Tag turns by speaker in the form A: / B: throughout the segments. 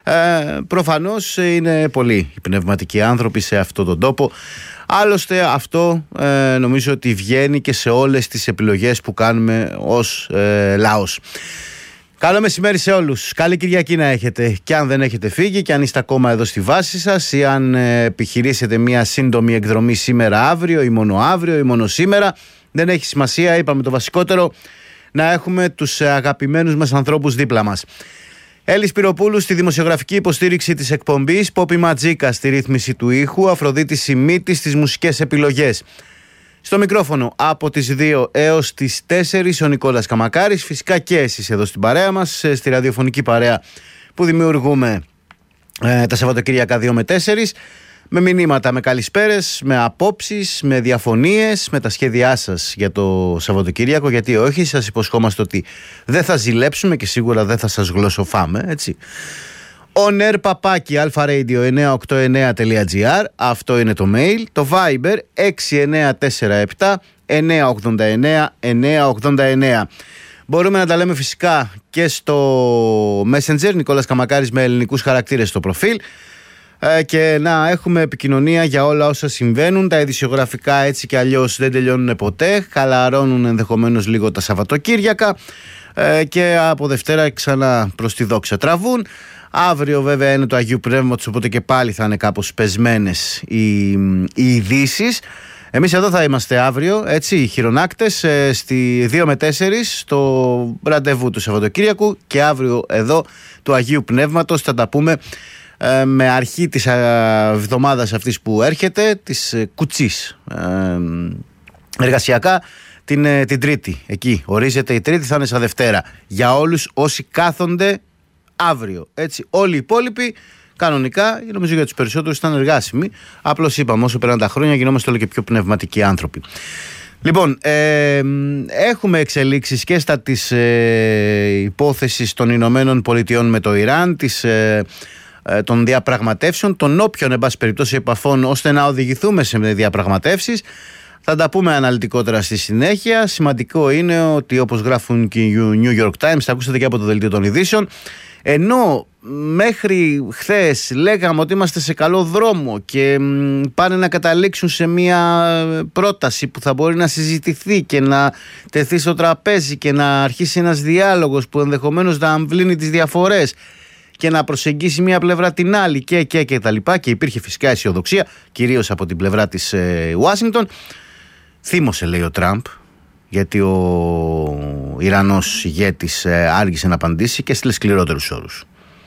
A: Προφανώς είναι πολλοί οι πνευματικοί άνθρωποι σε αυτόν τον τόπο. Άλλωστε αυτό νομίζω ότι βγαίνει και σε όλες τις επιλογές που κάνουμε ως λαός. Καλό μεσημέρι σε όλους. Καλή Κυριακή να έχετε. Και αν δεν έχετε φύγει, και αν είστε ακόμα εδώ στη βάση σας, ή αν επιχειρήσετε μια σύντομη εκδρομή σήμερα, αύριο, ή μόνο αύριο, ή μόνο σήμερα, δεν έχει σημασία. Είπαμε το βασικότερο, να έχουμε τους αγαπημένους μας ανθρώπους δίπλα μας. Έλλης Πυροπούλου στη δημοσιογραφική υποστήριξη της εκπομπής, Πόπι Ματζίκα στη ρύθμιση του ήχου, Αφροδίτη Σιμίτη στις μουσικές επιλογές. Στο μικρόφωνο από τις 2 έως τις 4 ο Νικόλας Καμακάρης, φυσικά και εσείς εδώ στην παρέα μας, στη ραδιοφωνική παρέα που δημιουργούμε τα Σαββατοκύριακα 2 με 4, με μηνύματα, με καλησπέρες, με απόψεις, με διαφωνίες, με τα σχέδιά σας για το Σαββατοκύριακο, γιατί όχι, σας υποσχόμαστε ότι δεν θα ζηλέψουμε και σίγουρα δεν θα σας γλωσσοφάμε, έτσι. onr@alpharadio989.gr, αυτό είναι το mail. Το Viber 6947 989 989. Μπορούμε να τα λέμε φυσικά και στο Messenger, Νικόλας Καμακάρης με ελληνικούς χαρακτήρες στο προφίλ, και να έχουμε επικοινωνία για όλα όσα συμβαίνουν. Τα ειδησιογραφικά έτσι και αλλιώς δεν τελειώνουν ποτέ, χαλαρώνουν ενδεχομένως λίγο τα Σαββατοκύριακα, και από Δευτέρα ξανά προς τη δόξα τραβούν. Αύριο βέβαια είναι το Αγίου Πνεύματος, οπότε και πάλι θα είναι κάπως πεσμένες οι ειδήσεις. Εμείς εδώ θα είμαστε αύριο, έτσι, οι χειρονάκτες, στη 2 με 4 στο ραντεβού του Σαββατοκύριακου, και αύριο εδώ του Αγίου Πνεύματος θα τα πούμε με αρχή της εβδομάδας αυτής που έρχεται, της κουτσής, εργασιακά την Τρίτη. Εκεί ορίζεται η Τρίτη, θα είναι σαν Δευτέρα για όλους όσοι κάθονται αύριο, έτσι. Όλοι οι υπόλοιποι κανονικά, νομίζω για τους περισσότερους ήταν εργάσιμοι. Απλώς είπαμε, όσο περνάνε τα χρόνια γινόμαστε όλο και πιο πνευματικοί άνθρωποι. Λοιπόν, έχουμε εξελίξεις και στα της υπόθεσης των Ηνωμένων Πολιτειών με το Ιράν, των διαπραγματεύσεων, των όποιων εν πάση περιπτώσει επαφών, ώστε να οδηγηθούμε σε διαπραγματεύσεις. Θα τα πούμε αναλυτικότερα στη συνέχεια. Σημαντικό είναι ότι, όπως γράφουν και οι New York Times, θα ακούσατε και από το δελτίο των ειδήσεων, ενώ μέχρι χθες λέγαμε ότι είμαστε σε καλό δρόμο και πάνε να καταλήξουν σε μια πρόταση που θα μπορεί να συζητηθεί και να τεθεί στο τραπέζι και να αρχίσει ένας διάλογος που ενδεχομένως να αμβλύνει τις διαφορές και να προσεγγίσει μία πλευρά την άλλη και τα λοιπά, και υπήρχε φυσικά αισιοδοξία κυρίως από την πλευρά της Ουάσιγκτον. Θύμωσε, λέει ο Τραμπ, γιατί ο Ιρανός ηγέτης άργησε να απαντήσει και έστειλε σκληρότερους όρους.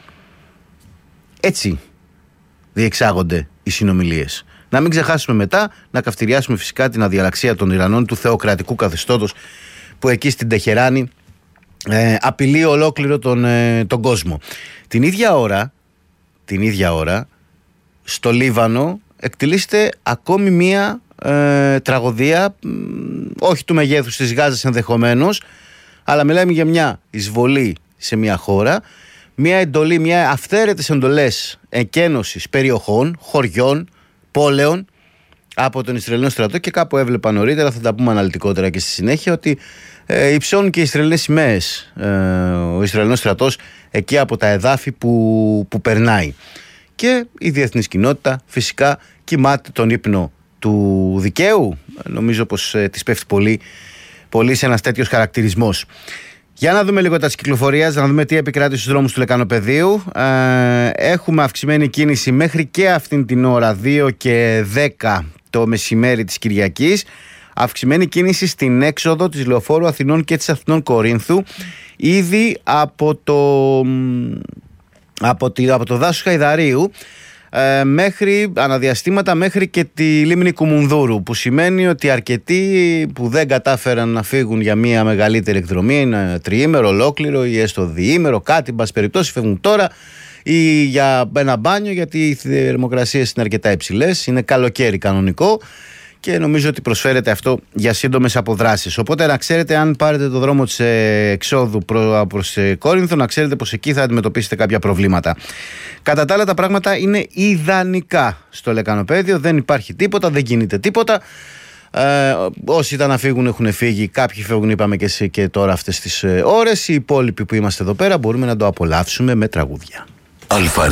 A: Έτσι διεξάγονται οι συνομιλίες. Να μην ξεχάσουμε μετά να καυτηριάσουμε φυσικά την αδιαλαξία των Ιρανών, του θεοκρατικού καθεστώτος που εκεί στην Τεχεράνη απειλεί ολόκληρο τον κόσμο. Την ίδια ώρα στο Λίβανο εκτελείστε ακόμη μία τραγωδία, όχι του μεγέθους της Γάζας ενδεχομένως, αλλά μιλάμε για μια εισβολή σε μια χώρα, μια εντολή, μια αυθαίρετες εντολές εκένωσης περιοχών, χωριών, πόλεων από τον Ισραηλινό στρατό, και κάπου έβλεπα νωρίτερα, θα τα πούμε αναλυτικότερα και στη συνέχεια, ότι υψώνουν και οι Ισραηλινές σημαίες, ο Ισραηλινός στρατός εκεί από τα εδάφη που περνάει, και η διεθνής κοινότητα φυσικά κοιμάται τον ύπνο του δικαίου. Νομίζω πως της πέφτει πολύ σε ένας τέτοιος χαρακτηρισμός. Για να δούμε λίγο τα της κυκλοφορίας, να δούμε τι επικράτει στους δρόμους του Λεκανοπεδίου. Έχουμε αυξημένη κίνηση μέχρι και αυτήν την ώρα, 2 και 10 το μεσημέρι της Κυριακής. Αυξημένη κίνηση στην έξοδο της Λεωφόρου Αθηνών και της Αθηνών Κορίνθου, ήδη από το δάσος Χαϊδαρίου, μέχρι αναδιαστήματα μέχρι και τη λίμνη Κουμουνδούρου, που σημαίνει ότι αρκετοί που δεν κατάφεραν να φύγουν για μια μεγαλύτερη εκδρομή, ένα τριήμερο ολόκληρο ή έστω διήμερο, κάτι εν πάση περιπτώσει, φεύγουν τώρα, ή για ένα μπάνιο, γιατί οι θερμοκρασίες είναι αρκετά υψηλές, είναι καλοκαίρι κανονικό και νομίζω ότι προσφέρεται αυτό για σύντομες αποδράσεις. Οπότε να ξέρετε, αν πάρετε το δρόμο της εξόδου προς Κόρινθο, να ξέρετε πως εκεί θα αντιμετωπίσετε κάποια προβλήματα. Κατά τα άλλα, τα πράγματα είναι ιδανικά στο Λεκανοπέδιο, δεν υπάρχει τίποτα, δεν γίνεται τίποτα. Όσοι ήταν να φύγουν έχουν φύγει, κάποιοι φεύγουν, είπαμε και τώρα αυτές τις ώρες. Οι υπόλοιποι που είμαστε εδώ πέρα μπορούμε να το απολαύσουμε με τραγούδια.